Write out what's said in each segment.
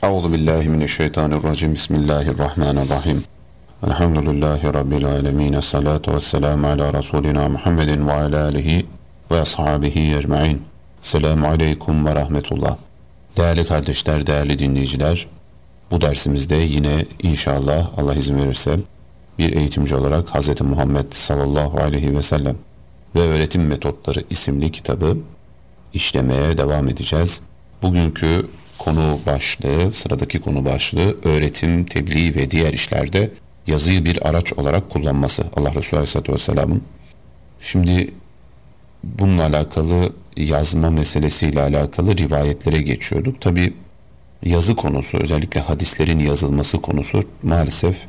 Euzu billahi mineşşeytanirracim. Bismillahirrahmanirrahim. Elhamdülillahi rabbil alamin. Essalatu vesselamu ala rasulina Muhammedin ve ala alihi ve ashabihi ecmaîn. Selamun aleyküm ve rahmetullah. Değerli kardeşler, değerli dinleyiciler, bu dersimizde yine inşallah Allah izin verirse bir eğitimci olarak Hz. Muhammed sallallahu aleyhi ve sellem ve Öğretim Metotları isimli kitabı işlemeye devam edeceğiz. Bugünkü konu başlığı, sıradaki konu başlığı öğretim, tebliğ ve diğer işlerde yazıyı bir araç olarak kullanması. Allah Resulü Aleyhisselatü Vesselam'ın. Şimdi bununla alakalı, yazma meselesiyle alakalı rivayetlere geçiyorduk. Tabi yazı konusu, özellikle hadislerin yazılması konusu maalesef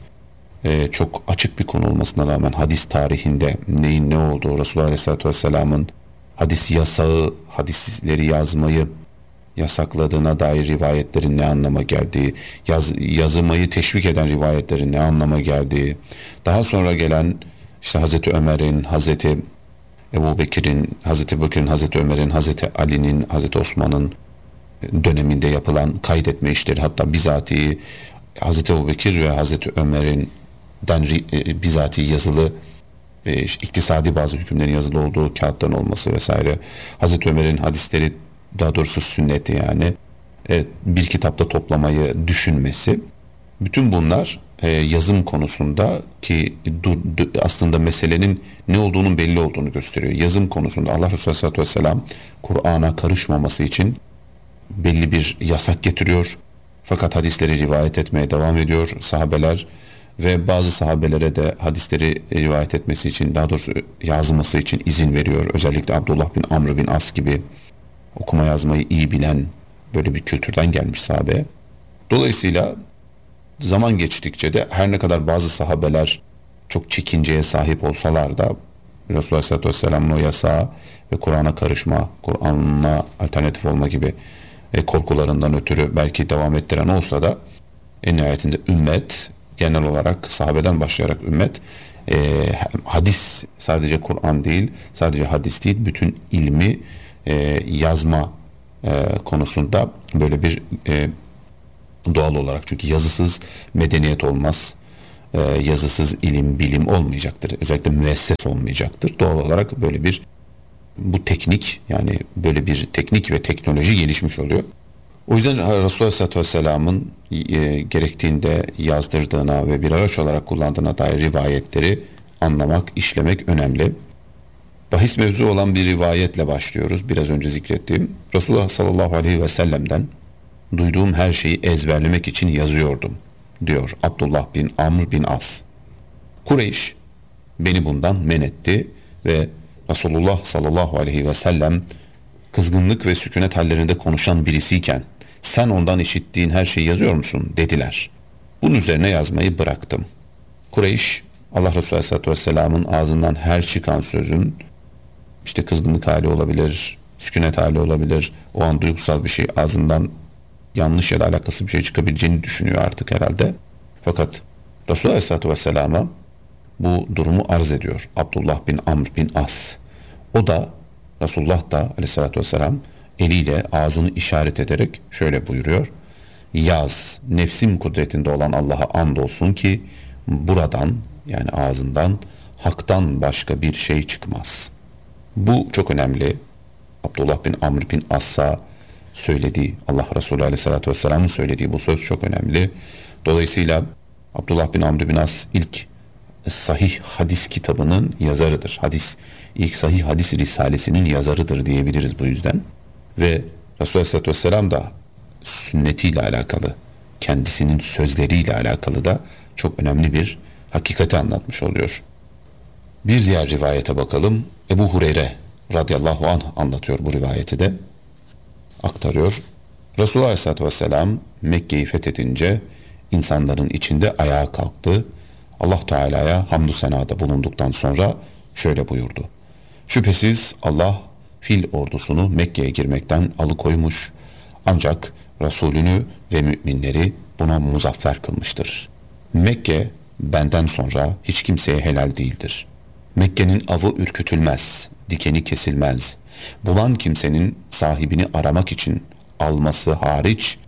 çok açık bir konu olmasına rağmen hadis tarihinde neyin ne olduğu, Resulü Aleyhisselatü Vesselam'ın hadis yasağı, hadisleri yazmayı yasakladığına dair rivayetlerin ne anlama geldiği, yazılmayı teşvik eden rivayetlerin ne anlama geldiği, daha sonra gelen işte Hazreti Ömer'in, Hazreti Ebu Bekir'in, Hazreti Ömer'in, Hazreti Ali'nin, Hazreti Osman'ın döneminde yapılan kaydetme işleri, hatta bizatihi Hazreti Ebu Bekir ve Hazreti Ömer'in bizatihi yazılı iktisadi bazı hükümlerin yazılı olduğu kağıtların olması vesaire, Hazreti Ömer'in hadisleri, daha doğrusu sünneti yani bir kitapta toplamayı düşünmesi, bütün bunlar yazım konusunda ki aslında meselenin ne olduğunun belli olduğunu gösteriyor. Yazım konusunda Allah Resulü Aleyhisselatü Vesselam Kur'an'a karışmaması için belli bir yasak getiriyor. Fakat hadisleri rivayet etmeye devam ediyor sahabeler ve bazı sahabelere de hadisleri rivayet etmesi için, daha doğrusu yazması için izin veriyor. Özellikle Abdullah bin Amr bin As gibi okuma yazmayı iyi bilen, böyle bir kültürden gelmiş sahabe. Dolayısıyla zaman geçtikçe de her ne kadar bazı sahabeler çok çekinceye sahip olsalar da Resulullah Aleyhisselatü Vesselam'ın o yasağı ve Kur'an'a karışma, Kur'an'a alternatif olma gibi korkularından ötürü belki devam ettiren olsa da en nihayetinde ümmet, genel olarak sahabeden başlayarak ümmet hadis, sadece Kur'an değil, sadece hadis değil, bütün ilmi yazma konusunda böyle bir doğal olarak, çünkü yazısız medeniyet olmaz, yazısız ilim, bilim olmayacaktır, özellikle müesses olmayacaktır. Doğal olarak böyle bir teknik, yani böyle bir teknik ve teknoloji gelişmiş oluyor. O yüzden Resulullah Aleyhisselatü Vesselam'ın gerektiğinde yazdırdığına ve bir araç olarak kullandığına dair rivayetleri anlamak, işlemek önemli. Bahis mevzu olan bir rivayetle başlıyoruz. Biraz önce zikrettiğim Resulullah sallallahu aleyhi ve sellem'den duyduğum her şeyi ezberlemek için yazıyordum, diyor Abdullah bin Amr bin As. Kureyş beni bundan men etti ve Resulullah sallallahu aleyhi ve sellem kızgınlık ve sükunet hallerinde konuşan birisiyken sen ondan işittiğin her şeyi yazıyor musun dediler. Bunun üzerine yazmayı bıraktım. Kureyş, Allah Resulü Aleyhisselatü Vesselam'ın ağzından her çıkan sözün işte kızgınlık hali olabilir, sükunet hali olabilir, o an duygusal bir şey, ağzından yanlış ya da alakası bir şey çıkabileceğini düşünüyor artık herhalde. Fakat Resulullah Aleyhisselatü Vesselam'a bu durumu arz ediyor Abdullah bin Amr bin As. O da, Resulullah da Aleyhisselatü Vesselam eliyle ağzını işaret ederek şöyle buyuruyor: yaz, nefsim kudretinde olan Allah'a andolsun ki buradan, yani ağzından, haktan başka bir şey çıkmaz. Bu çok önemli. Abdullah bin Amr bin As'a söylediği, Allah Resulü Aleyhisselatü Vesselam'ın söylediği bu söz çok önemli. Dolayısıyla Abdullah bin Amr bin As ilk sahih hadis kitabının yazarıdır. İlk sahih hadis risalesinin yazarıdır diyebiliriz bu yüzden. Ve Resulü Aleyhisselatü Vesselam da sünnetiyle alakalı, kendisinin sözleriyle alakalı da çok önemli bir hakikati anlatmış oluyor. Bir diğer rivayete bakalım. Ebu Hureyre radıyallahu anh anlatıyor bu rivayeti de. Aktarıyor. Resulullah Aleyhisselatü Vesselam Mekke'yi fethedince insanların içinde ayağa kalktı. Allah Teala'ya hamdü senada bulunduktan sonra şöyle buyurdu: şüphesiz Allah fil ordusunu Mekke'ye girmekten alıkoymuş, ancak Resulünü ve müminleri buna muzaffer kılmıştır. Mekke benden sonra hiç kimseye helal değildir. Mekke'nin avı ürkütülmez, dikeni kesilmez. Bulan kimsenin sahibini aramak için alması hariç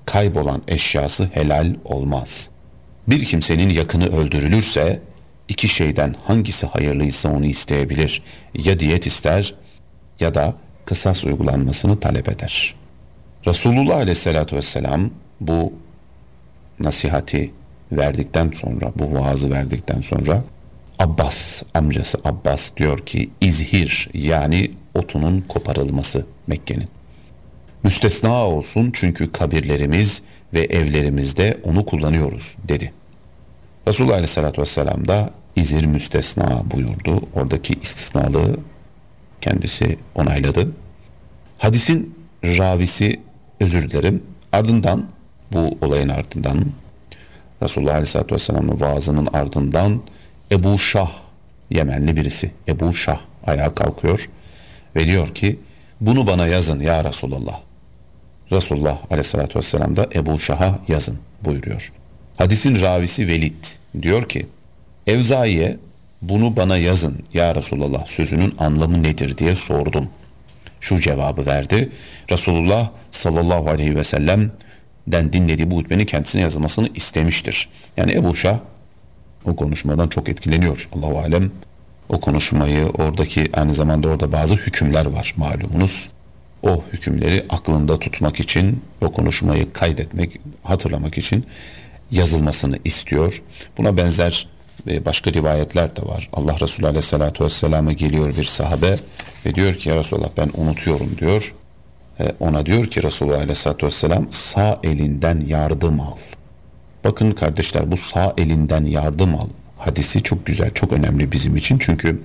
kaybolan eşyası helal olmaz. Bir kimsenin yakını öldürülürse iki şeyden hangisi hayırlıysa onu isteyebilir. Ya diyet ister ya da kısas uygulanmasını talep eder. Resulullah Aleyhisselatü Vesselam bu nasihati verdikten sonra, bu vaazı verdikten sonra Abbas, amcası Abbas diyor ki izhir, yani otunun koparılması Mekke'nin. Müstesna olsun çünkü kabirlerimiz ve evlerimizde onu kullanıyoruz dedi. Resulullah Aleyhisselatü Vesselam da izhir müstesna buyurdu. Oradaki istisnalığı kendisi onayladı. Hadisin ravisi, özür dilerim, ardından, bu olayın ardından, Resulullah Aleyhisselatü Vesselam'ın vaazının ardından Ebu Şah, Yemenli birisi, Ebu Şah ayağa kalkıyor ve diyor ki bunu bana yazın ya Resulullah. Resulullah Aleyhisselatü Vesselam da Ebu Şah'a yazın buyuruyor. Hadisin ravisi Velid diyor ki Evzai'ye bunu bana yazın ya Resulullah sözünün anlamı nedir diye sordum. Şu cevabı verdi. Resulullah sallallahu aleyhi ve sellem'den dinlediği bu hutbenin kendisine yazılmasını istemiştir. Yani Ebu Şah o konuşmadan çok etkileniyor. Allahu alem o konuşmayı, oradaki aynı zamanda orada bazı hükümler var malumunuz. O hükümleri aklında tutmak için, o konuşmayı kaydetmek, hatırlamak için yazılmasını istiyor. Buna benzer başka rivayetler de var. Allah Resulü Aleyhisselatü Vesselam'a geliyor bir sahabe ve diyor ki ya Resulullah ben unutuyorum diyor. Ona diyor ki Resulullah Aleyhisselatü Vesselam sağ elinden yardım al. Bakın kardeşler, bu sağ elinden yardım al hadisi çok güzel, çok önemli bizim için. Çünkü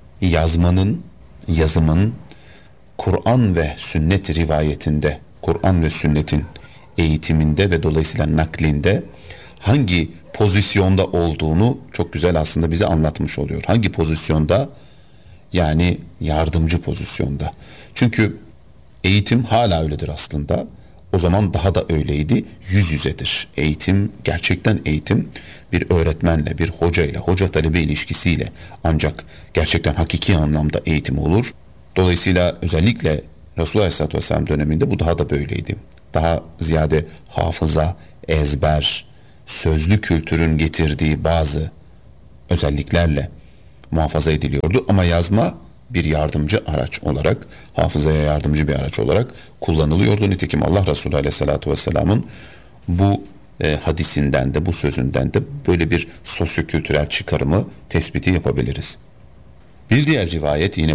yazımın Kur'an ve sünnet rivayetinde, Kur'an ve sünnetin eğitiminde ve dolayısıyla naklinde hangi pozisyonda olduğunu çok güzel aslında bize anlatmış oluyor. Hangi pozisyonda? Yani yardımcı pozisyonda. Çünkü eğitim hala öyledir aslında. O zaman daha da öyleydi. Yüz yüzedir. Eğitim, gerçekten eğitim bir öğretmenle, bir hocayla, hoca talebe ilişkisiyle ancak gerçekten hakiki anlamda eğitim olur. Dolayısıyla özellikle Resulullah Aleyhisselatü Vesselam döneminde bu daha da böyleydi. Daha ziyade hafıza, ezber, sözlü kültürün getirdiği bazı özelliklerle muhafaza ediliyordu. Ama yazma bir yardımcı araç olarak, hafızaya yardımcı bir araç olarak kullanılıyordu. Nitekim Allah Resulü Aleyhisselatü Vesselam'ın bu hadisinden de, bu sözünden de böyle bir sosyokültürel çıkarımı, tespiti yapabiliriz. Bir diğer rivayet yine